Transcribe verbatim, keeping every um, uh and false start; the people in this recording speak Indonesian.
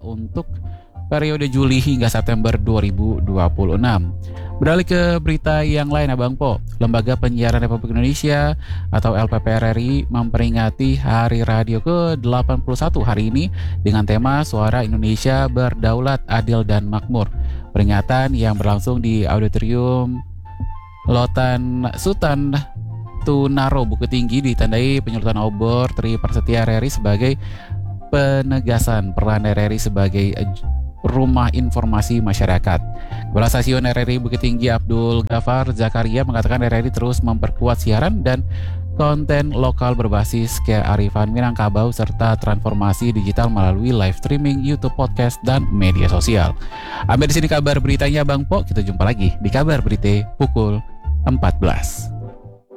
untuk periode Juli hingga September dua ribu dua puluh enam. Beralih ke berita yang lain Abang Po, Lembaga Penyiaran Republik Indonesia atau L P P R R I memperingati Hari Radio ke delapan puluh satu hari ini dengan tema Suara Indonesia Berdaulat, Adil dan Makmur. Peringatan yang berlangsung di Auditorium Lotan Sutan Tunaro Bukit Tinggi ditandai penyulutan obor Tri Prasetya R R I sebagai penegasan peran R R I sebagai rumah informasi masyarakat. Kepala Stasiun R R I Bukit Tinggi Abdul Ghafar Zakaria mengatakan R R I terus memperkuat siaran dan konten lokal berbasis kearifan Minangkabau serta transformasi digital melalui live streaming, YouTube, podcast, dan media sosial. Sampai di sini kabar beritanya Bang Po. Kita jumpa lagi di kabar berita pukul empat belas.